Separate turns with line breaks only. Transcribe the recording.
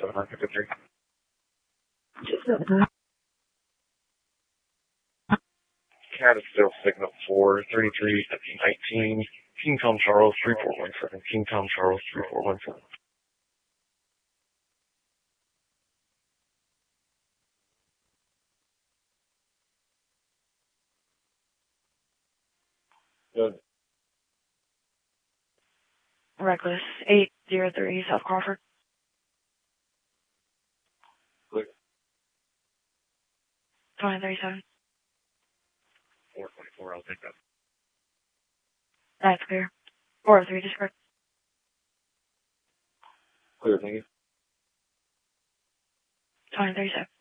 47953. Cat is still signal 433-19. King Tom Charles 3417. King Tom Charles 3417. Good.
Reckless 803 South Crawford.
Clear.
2037.
424, I'll take that.
That's clear. 403 discord.
Clear, thank you.
2037.